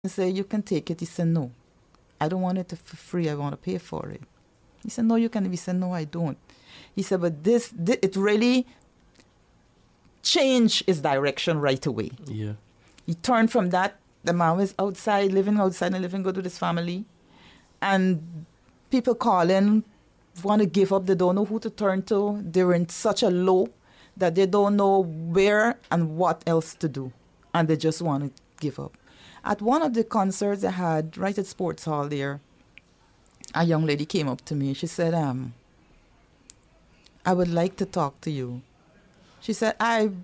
say, you can take it. He said, no, I don't want it for free. I want to pay for it. He said, no, you can. He said, no, I don't. He said, but this it really changed his direction right away. Yeah. He turned from that. The man was living outside and living good with his family. And people calling, want to give up. They don't know who to turn to. They're in such a low that they don't know where and what else to do. And they just want to give up. At one of the concerts I had right at Sports Hall there, a young lady came up to me. She said, I would like to talk to you. She said,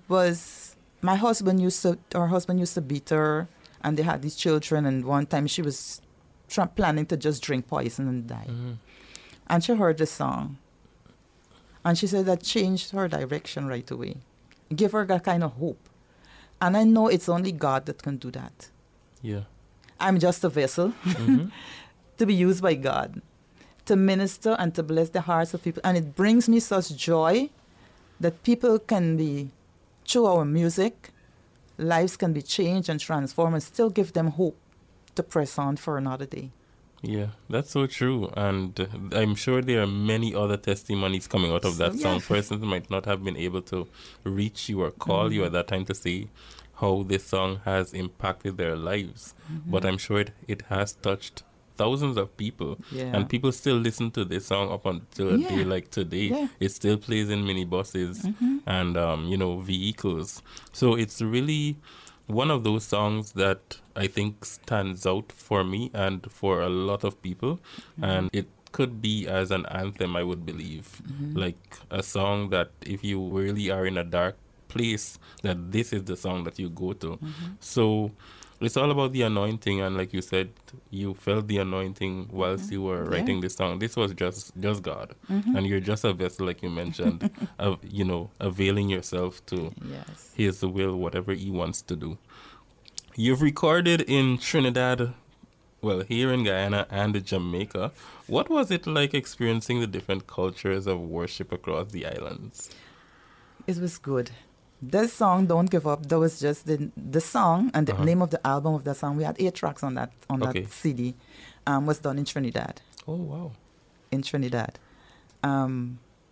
her husband used to beat her, and they had these children, and one time she was planning to just drink poison and die. Mm-hmm. And she heard the song. And she said that changed her direction right away. Give her that kind of hope. And I know it's only God that can do that. Yeah. I'm just a vessel Mm-hmm. to be used by God to minister and to bless the hearts of people. And it brings me such joy that people can be, through our music, lives can be changed and transformed, and still give them hope to press on for another day. Yeah, that's so true. And I'm sure there are many other testimonies coming out of that song. Persons might not have been able to reach you or call you at that time to say how this song has impacted their lives. But I'm sure it has touched thousands of people. Yeah. And people still listen to this song up until a day like today. Yeah. It still plays in minibuses and, vehicles. So it's really one of those songs that I think stands out for me and for a lot of people. And it could be as an anthem, I would believe. Like a song that if you really are in a dark place, that this is the song that you go to. So it's all about the anointing, and like you said, you felt the anointing whilst you were writing this song. This was just God, and you're just a vessel, like you mentioned, of availing yourself to His will, whatever He wants to do. You've recorded in Trinidad, well, here in Guyana and Jamaica. What was it like experiencing the different cultures of worship across the islands? It was good. This song, Don't Give Up, that was just the song, and the name of the album of that song. We had 8 tracks on that CD. Was done in Trinidad. Oh, wow. In Trinidad. Why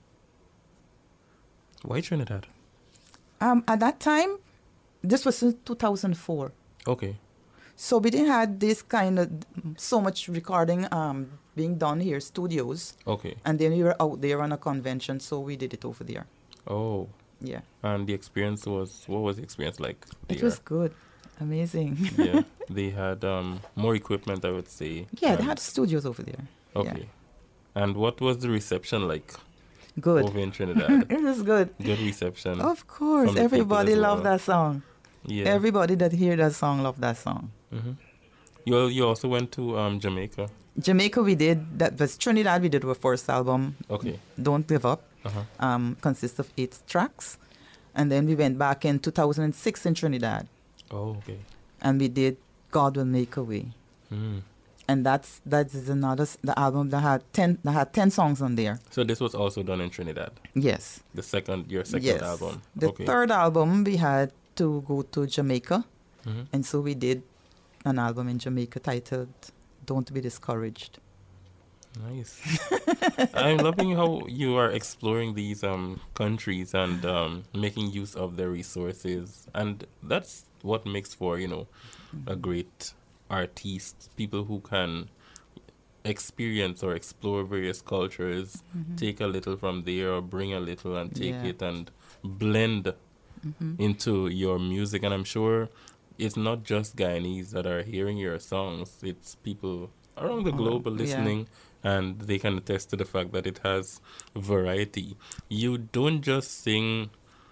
Trinidad? At that time, this was in 2004. Okay. So we didn't have this kind of, so much recording being done here, studios. Okay. And then we were out there on a convention, so we did it over there. Oh. Yeah. And the experience what was the experience like there? It was good. Amazing. Yeah. They had more equipment, I would say. Yeah, they had studios over there. Okay. Yeah. And what was the reception like? Good. Over in Trinidad? It was good. Good reception. Of course. Everybody loved that song. Yeah. Everybody that heard that song loved that song. Mm-hmm. You also went to Jamaica? Jamaica we did. That was Trinidad. We did our first album. Okay. Don't Give Up. Consists of 8 tracks. And then we went back in 2006 in Trinidad. Oh, okay. And we did God Will Make a Way. And that is another the album that had 10 songs on there. So this was also done in Trinidad? Yes. Your second album? The third album we had to go to Jamaica. And so we did an album in Jamaica titled Don't Be Discouraged. Nice. I'm loving how you are exploring these countries and making use of their resources. And that's what makes for, a great artist. People who can experience or explore various cultures, take a little from there or bring a little and take it and blend into your music. And I'm sure it's not just Guyanese that are hearing your songs. It's people around the globe listening. And they can attest to the fact that it has variety. You don't just sing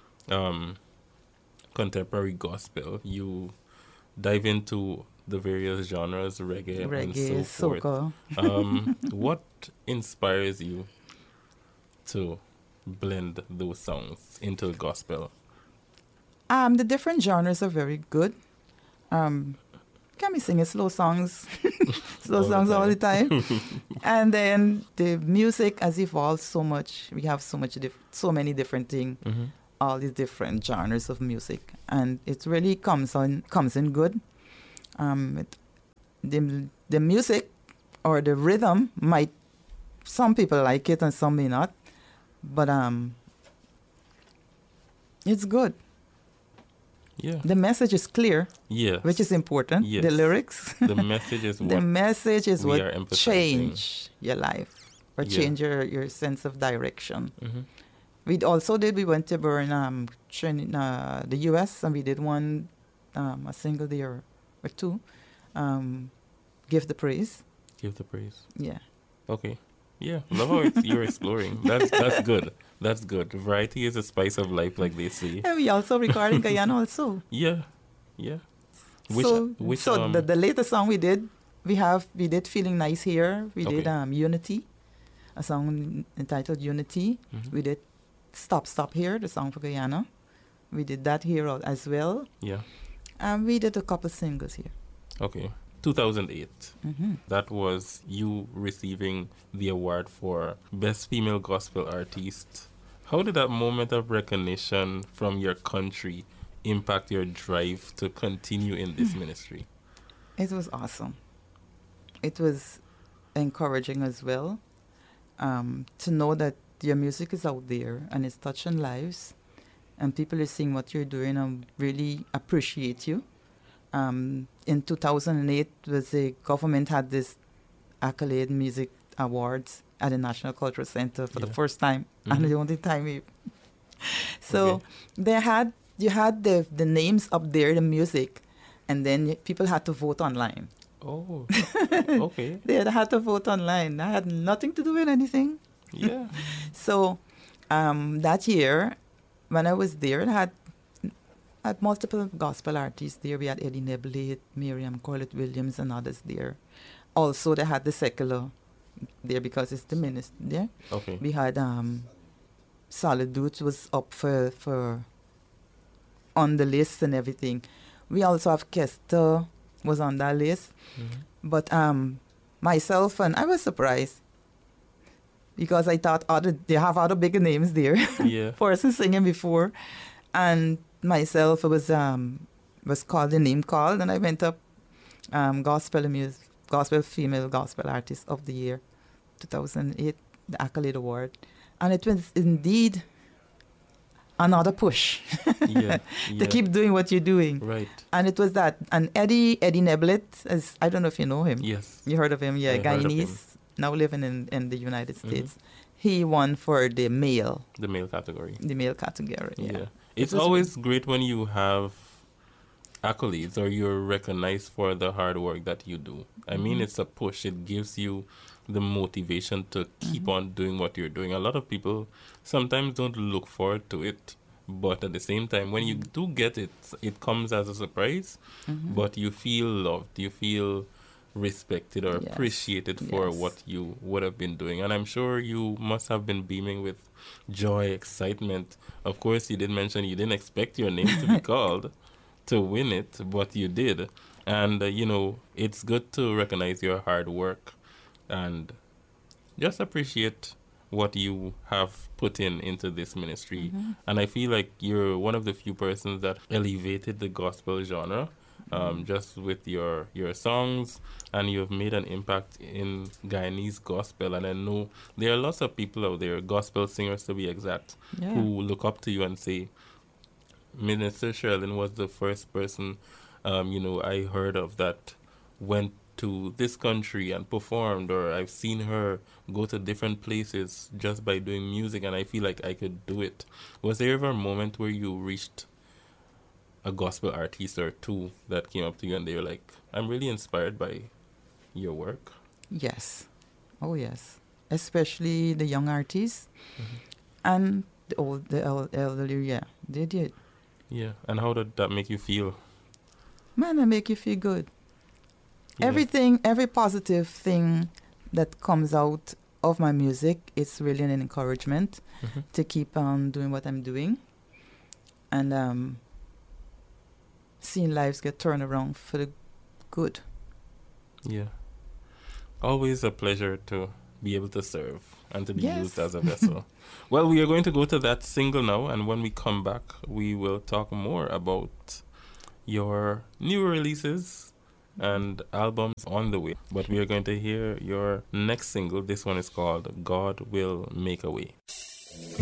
contemporary gospel. You dive into the various genres, reggae and so forth. Soca. What inspires you to blend those songs into gospel? The different genres are very good. Can be singing slow songs, all the time. And then the music has evolved so much. We have so many different things, all these different genres of music, and it really comes in good. the music or the rhythm might, some people like it and some may not, but it's good. Yeah. The message is clear, Yes. which is important. Yes. The lyrics. The message is The what message is we what are emphasizing. change your life or Yeah. change your sense of direction. Mm-hmm. We went to burn the US, and we did one, a single there or two, Give the Praise. Give the praise. Yeah. Okay. Yeah. Love how you're exploring. That's good. That's good. Variety is a spice of life, like they say. And we also record in Guyana also. Yeah. Yeah. So the latest song we did Feeling Nice Here. We did Unity, a song entitled Unity. Mhm. We did Stop Here, the song for Guyana. We did that here as well. Yeah. And we did a couple singles here. Okay. 2008. Mm-hmm. That was you receiving the award for Best Female Gospel Artist. How did that moment of recognition from your country impact your drive to continue in this ministry? It was awesome. It was encouraging as well, to know that your music is out there and it's touching lives, and people are seeing what you're doing and really appreciate you. In 2008, the government had this Accolade Music Awards at the National Cultural Center for the first time, and the only time. So you had the names up there, the music, and then people had to vote online. Oh, okay. They had to vote online. I had nothing to do with anything. Yeah. So that year, when I was there, I had multiple gospel artists there. We had Eddie Neblett, Miriam Corlett Williams, and others there. Also, they had the secular there because it's the minister there. Okay. We had Solid Dudes was up for on the list and everything. We also have Kester was on that list. Mm-hmm. But myself, and I was surprised because I thought they have other bigger names there. Yeah. For us singing before. And myself was called the name called, and I went up gospel female gospel artist of the year 2008, the Accolade Award, and it was indeed another push Yeah. to keep doing what you're doing. Right. And it was that. And Eddie Neblett, as I don't know if you know him. Yes. You heard of him? Yeah, I heard of him. Guyanese, now living in the United States. He won for the male category. The male category. Yeah. It's always great when you have accolades or you're recognized for the hard work that you do. I mean, it's a push. It gives you the motivation to keep on doing what you're doing. A lot of people sometimes don't look forward to it, but at the same time, when you do get it, it comes as a surprise, but you feel loved, you feel respected or appreciated for what you would have been doing. And I'm sure you must have been beaming with joy, excitement. Of course, you did mention you didn't expect your name to be called to win it, but you did. And, it's good to recognize your hard work and just appreciate what you have put into this ministry. And I feel like you're one of the few persons that elevated the gospel genre just with your songs, and you've made an impact in Guyanese gospel. And I know there are lots of people out there, gospel singers to be exact, who look up to you and say, Minister Sherilyn was the first person, I heard of that went to this country and performed, or I've seen her go to different places just by doing music, and I feel like I could do it. Was there ever a moment where you reached a gospel artist or two that came up to you and they were like, I'm really inspired by your work? Yes. Oh, yes. Especially the young artists and the elderly, they did. Yeah. And how did that make you feel? Man, it make you feel good. Yeah. Every positive thing that comes out of my music, it's really an encouragement to keep on doing what I'm doing. And seeing lives get turned around for the good. Yeah. Always a pleasure to be able to serve and to be used as a vessel. Well, we are going to go to that single now, and when we come back, we will talk more about your new releases and albums on the way. But we are going to hear your next single. This one is called God Will Make a Way.